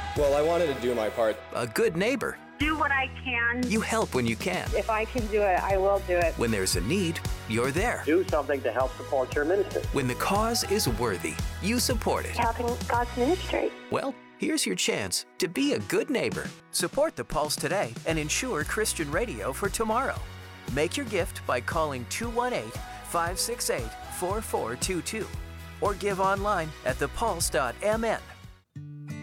Well, I wanted to do my part. A good neighbor. Do what I can. You help when you can. If I can do it, I will do it. When there's a need, you're there. Do something to help support your ministry. When the cause is worthy, you support it. Helping God's ministry. Well, here's your chance to be a good neighbor. Support the Pulse today and ensure Christian radio for tomorrow. Make your gift by calling 218-568-4422 or give online at thepulse.mn.